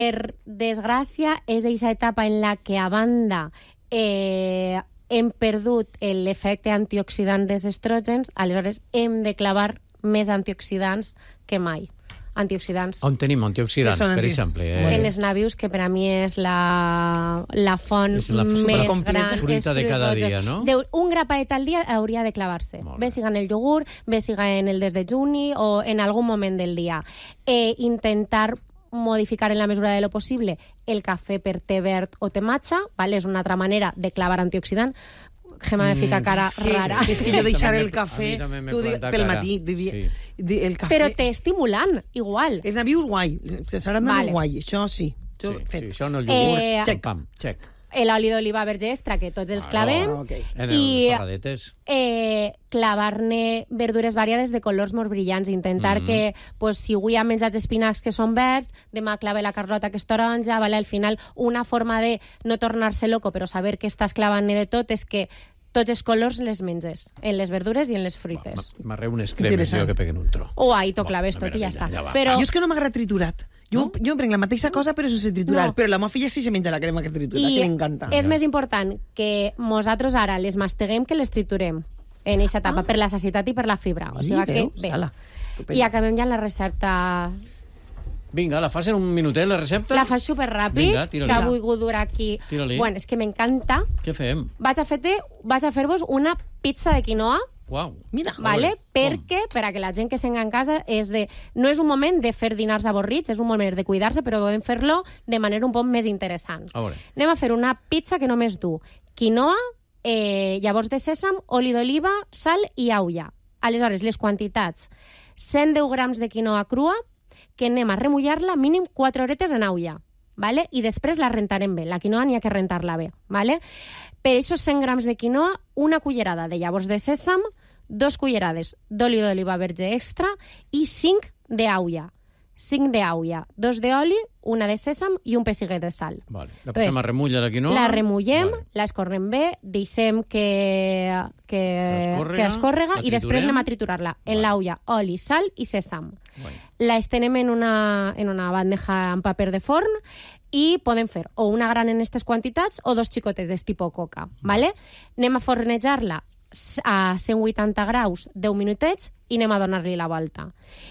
Per desgràcia, és aquesta etapa en la que, a banda, hem perdut l'efecte antioxidant dels estrògens, aleshores hem de clavar més antioxidants que mai. Antioxidants. On tenim antioxidants, per exemple? En els nabius, que per a mi és la font més gran. Fruita de cada dia, no? Un grapaet al dia hauria de clavar-se. Bé siga en el iogurt, bé siga en el desdejuni o en algun moment del dia. Intentar modificar en la mesura de lo possible el cafè per té verd o té matxa, ¿vale? És una altra manera de clavar antioxidant. Gemma me fica cara rara. És que jo deixar el cafè pel matí. Però té estimulant, igual. Els nabius guai, seran nabius guai, això sí. Sí, això no el iogurt, pam, check. L'oli d'oliva verge extra, que tots els clavem. I clavar-ne verdures variades de colors molt brillants. Intentar que, si avui ha menjat espinacs que són verds, demà clave la carlota que és taronja. Al final, una forma de no tornar-se loco, però saber que estàs clavant-ne de tot, és que tots els colors les menges, en les verdures i en les fruites. M'arreu unes cremes jo que peguen un tro. Ahí t'ho claves tot i ja està. Jo és que no m'agrada triturat. Jo em prenc la mateixa cosa però sense triturar, però la meva filla sí se menja la crema que tritura, que m'encanta. És més important que nosaltres ara les masteguem que les triturem en aquesta etapa, per la sacietat i per la fibra. O sigui que, bé. I acabem ja en la recepta. Vinga, la fas en un minutet, la recepta? La fas superràpid, que ha volgut durar aquí. Bueno, és que m'encanta. Què fem? Vaig a fer-vos una pizza de quinoa. Uau. Mira. Vale? Perquè, per a que la gent que senga en casa, no és un moment de fer dinars avorrits, és un moment de cuidar-se, però podem fer-lo de manera un poc més interessant. Anem a fer una pizza que només du quinoa, llavors de sèsam, oli d'oliva, sal i aulla. Aleshores, les quantitats: 110 grams de quinoa crua, que anem a remullar-la mínim 4 horetes en aulla. Vale? I després la rentarem bé. La quinoa n'hi ha que rentar-la bé. Vale? Per aquests 100 grams de quinoa, una cullerada de llavors de sèsam, 2 cullerades d'oli d'oliva verge extra i 5 d'aulla. 5 d'aulla, 2 d'oli, una de sèsam i un pessiguet de sal. La posem a remulla, la quinoa? La remullem, la escorrem bé, deixem que escórrega i després anem a triturar-la. En l'aulla, oli, sal i sèsam. La estenem en una bandeja amb paper de forn i podem fer o una gran en aquestes quantitats o 2 xicotetes tipus coca. Anem a fornejar-la a 180 graus 10 minutets i anem a donar-li la volta.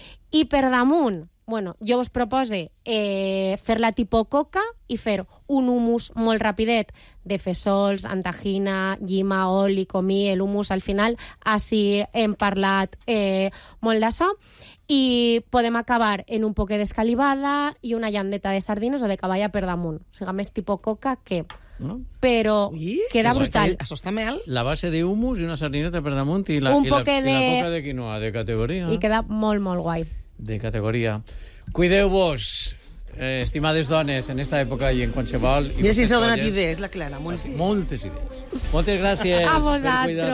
I per damunt, jo us propose fer-la tipus coca i fer un hummus molt rapidet de fesols, antagina, llima, oli, comí. El hummus al final, així hem parlat molt d'això. I podem acabar en un poquet d'escalivada i una llandeta de sardines o de cavalla per damunt. O sigui, més tipus coca que... Però queda brutal. Això està mel. La base d'humus i una sardineta per damunt i la coca de quinoa de categoria. I queda molt, molt guai. De categoria. Cuideu-vos, estimades dones, en esta època i en qualsevol... Mira si s'ha donat idees, la Clara. Moltes idees. Moltes gràcies. A vosaltres.